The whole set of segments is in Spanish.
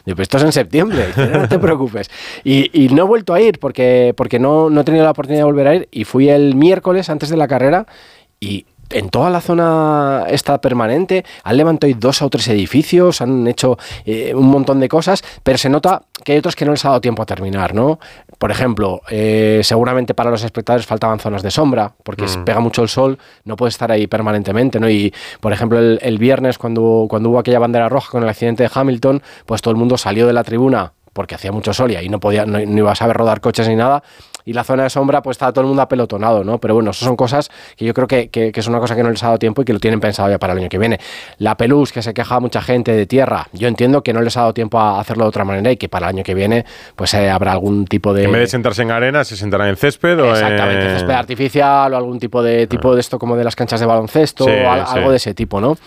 Digo, pues esto es en septiembre, no te preocupes. Y no he vuelto a ir porque no he tenido la oportunidad de volver a ir, y fui el miércoles antes de la carrera, y en toda la zona esta permanente han levantado 2 o 3 edificios, han hecho un montón de cosas, pero se nota que hay otros que no les ha dado tiempo a terminar, ¿no? Por ejemplo, seguramente para los espectadores faltaban zonas de sombra, porque pega mucho el sol, no puedes estar ahí permanentemente, ¿no? Y, por ejemplo, el viernes, cuando hubo aquella bandera roja con el accidente de Hamilton, pues todo el mundo salió de la tribuna porque hacía mucho sol y ahí no ibas a ver rodar coches ni nada, y la zona de sombra pues estaba todo el mundo apelotonado, ¿no? Pero bueno, eso son cosas que yo creo que es una cosa que no les ha dado tiempo y que lo tienen pensado ya para el año que viene. La Pelús, que se queja mucha gente de tierra, yo entiendo que no les ha dado tiempo a hacerlo de otra manera y que para el año que viene pues habrá algún tipo de... En vez de sentarse en arena, se sentarán en césped o exactamente, césped artificial o algún tipo de esto como de las canchas de baloncesto, sí, o algo de ese tipo, ¿no?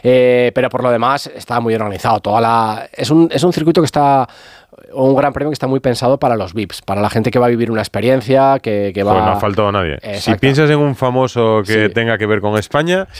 Pero por lo demás está muy organizado. Es un circuito que está... o un gran premio que está muy pensado para los VIPs, para la gente que va a vivir una experiencia, que va... Pues no ha faltado nadie. Exacto. Si piensas en un famoso que tenga que ver con España,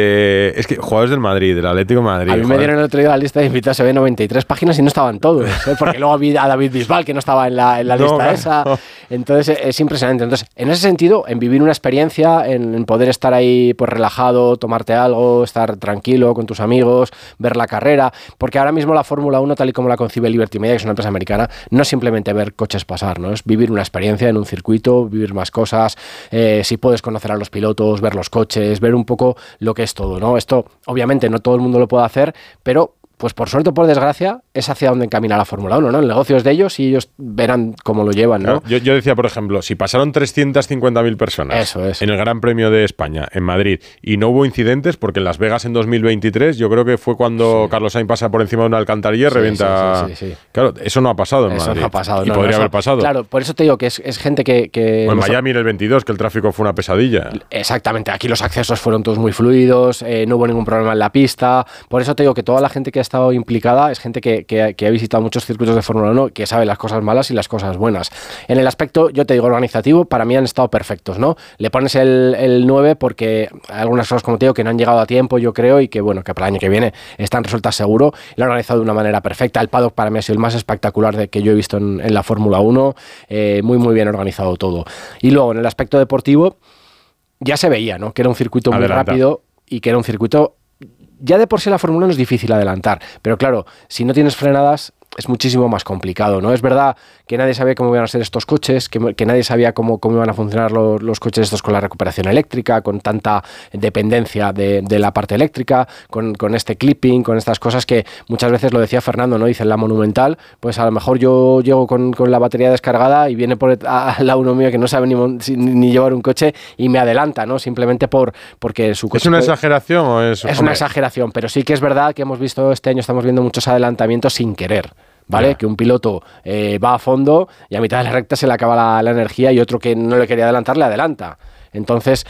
es que jugadores del Madrid, del Atlético de Madrid... A mí me dieron el otro día la lista de invitados, se ve 93 páginas y no estaban todos, porque luego había a David Bisbal, que no estaba en la lista esa. Entonces es impresionante. Entonces, en ese sentido, en vivir una experiencia, en poder estar ahí pues relajado, tomarte algo, estar tranquilo con tus amigos, ver la carrera, porque ahora mismo la Fórmula 1, tal y como la concibe Liberty Media, que es una empresa americana, no es simplemente ver coches pasar, ¿no? Es vivir una experiencia en un circuito, vivir más cosas, si puedes conocer a los pilotos, ver los coches, ver un poco lo que es todo, ¿no? Esto, obviamente, no todo el mundo lo puede hacer, pero pues por suerte o por desgracia, es hacia donde encamina la Fórmula 1, ¿no? El negocio es de ellos y ellos verán cómo lo llevan, ¿no? Claro, yo decía, por ejemplo, si pasaron 350.000 personas en el Gran Premio de España, en Madrid, y no hubo incidentes, porque en Las Vegas en 2023, yo creo que fue cuando Carlos Sainz pasa por encima de una alcantarilla y revienta... Sí. Claro, eso no ha pasado en Madrid. Eso no ha pasado. Y podría haber pasado. Claro, por eso te digo que es gente que o en Miami en el 22, que el tráfico fue una pesadilla. Exactamente, aquí los accesos fueron todos muy fluidos, no hubo ningún problema en la pista. Por eso te digo que toda la gente que ha estado implicada es gente que ha visitado muchos circuitos de Fórmula 1, que sabe las cosas malas y las cosas buenas. En el aspecto, yo te digo, organizativo, para mí han estado perfectos, ¿no? Le pones el 9 porque hay algunas cosas, como te digo, que no han llegado a tiempo, yo creo, y que bueno, que para el año que viene están resueltas seguro. Lo han organizado de una manera perfecta. El paddock para mí ha sido el más espectacular que yo he visto en la Fórmula 1. Muy bien organizado todo. Y luego, en el aspecto deportivo, ya se veía, ¿no? Que era un circuito muy rápido y que era un circuito... Ya de por sí la Fórmula 1 es difícil adelantar, pero claro, si no tienes frenadas es muchísimo más complicado, ¿no? Es verdad que nadie sabía cómo iban a ser estos coches, que nadie sabía cómo iban a funcionar los coches estos con la recuperación eléctrica, con tanta dependencia de la parte eléctrica, con este clipping, con estas cosas que muchas veces lo decía Fernando, ¿no? Dice en la Monumental, pues a lo mejor yo llego con la batería descargada y viene por al lado uno mío que no sabe ni llevar un coche y me adelanta, ¿no? Simplemente porque su coche... ¿Es una exageración o es...? Es una exageración, pero sí que es verdad que hemos visto este año, estamos viendo muchos adelantamientos sin querer. ¿Vale? Que un piloto va a fondo y a mitad de la recta se le acaba la energía y otro que no le quería adelantar le adelanta. Entonces,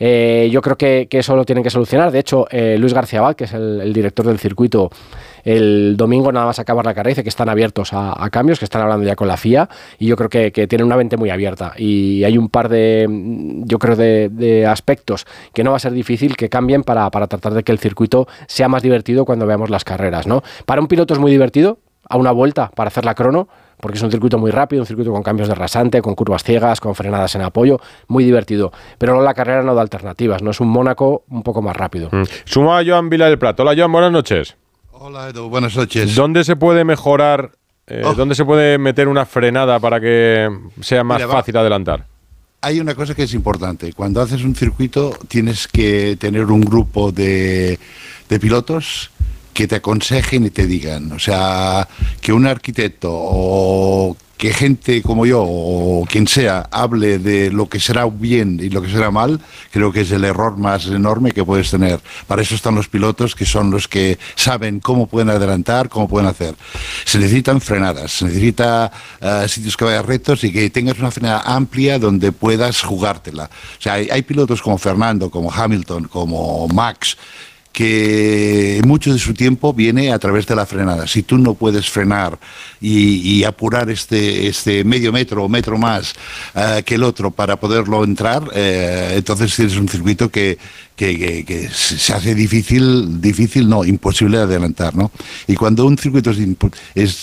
yo creo que eso lo tienen que solucionar. De hecho, Luis García Abad, que es el director del circuito, el domingo nada más acabar la carrera dice que están abiertos a cambios, que están hablando ya con la FIA y yo creo que tienen una mente muy abierta y hay un par de aspectos que no va a ser difícil que cambien para tratar de que el circuito sea más divertido cuando veamos las carreras, ¿no? Para un piloto es muy divertido a una vuelta para hacer la crono, porque es un circuito muy rápido, un circuito con cambios de rasante, con curvas ciegas, con frenadas en apoyo, muy divertido. Pero la carrera no da alternativas, no es un Mónaco un poco más rápido. Suma a Joan Vila del Prat. Hola, Joan, buenas noches. Hola, Edu, buenas noches. ¿Dónde se puede mejorar, dónde se puede meter una frenada para que sea más fácil adelantar? Hay una cosa que es importante. Cuando haces un circuito tienes que tener un grupo de pilotos que te aconsejen y te digan, o sea, que un arquitecto o que gente como yo o quien sea hable de lo que será bien y lo que será mal, creo que es el error más enorme que puedes tener. Para eso están los pilotos, que son los que saben cómo pueden adelantar, cómo pueden hacer. Se necesitan frenadas, se necesita sitios que vayan rectos y que tengas una frenada amplia donde puedas jugártela. O sea, hay pilotos como Fernando, como Hamilton, como Max, que mucho de su tiempo viene a través de la frenada. Si tú no puedes frenar y apurar este medio metro o metro más que el otro para poderlo entrar, entonces tienes un circuito que se hace difícil, no, imposible de adelantar, ¿no? Y cuando un circuito es